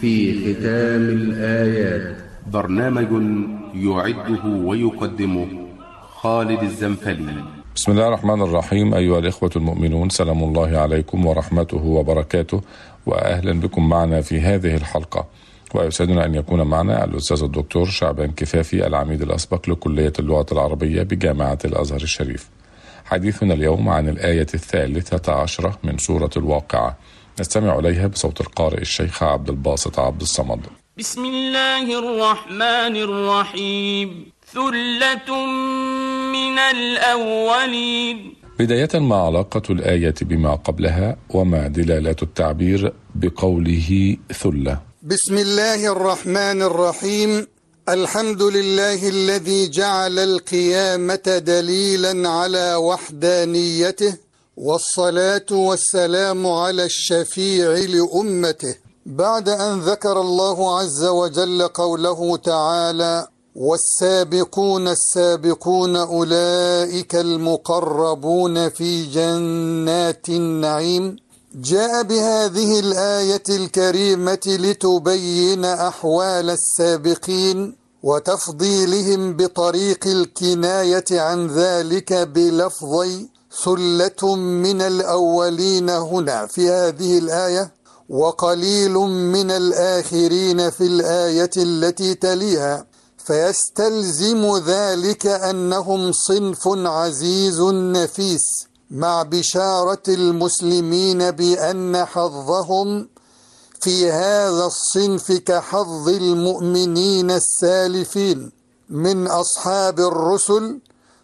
في ختام الآيات، برنامج يعده ويقدمه خالد الزنفلي. بسم الله الرحمن الرحيم. أيها الإخوة المؤمنون، سلام الله عليكم ورحمته وبركاته، وأهلا بكم معنا في هذه الحلقة. ويسعدنا أن يكون معنا الأستاذ الدكتور شعبان كفافي، العميد الأسبق لكلية اللغة العربية بجامعة الأزهر الشريف. حديثنا اليوم عن الآية 13 من سورة الواقعة، نستمع إليها بصوت القارئ الشيخ عبد الباسط عبد الصمد. بسم الله الرحمن الرحيم. ثلة من الأولين. بداية، ما علاقة الآية بما قبلها وما دلالة التعبير بقوله ثلة؟ بسم الله الرحمن الرحيم. الحمد لله الذي جعل القيامة دليلا على وحدانيته، والصلاة والسلام على الشفيع لأمته، بعد أن ذكر الله عز وجل قوله تعالى: والسابقون السابقون أولئك المقربون في جنات النعيم. جاء بهذه الآية الكريمة لتبين أحوال السابقين وتفضيلهم بطريق الكناية عن ذلك بلفظي ثلة من الأولين هنا في هذه الآية، وقليل من الآخرين في الآية التي تليها، فيستلزم ذلك أنهم صنف عزيز نفيس، مع بشارة المسلمين بأن حظهم في هذا الصنف كحظ المؤمنين السالفين من أصحاب الرسل،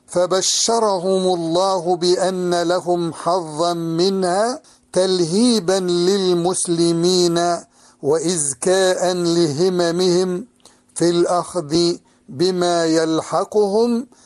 فبشرهم الله بأن لهم حظا منها تلهيبا للمسلمين وإزكاء لهممهم في الأخذ بما يلحقهم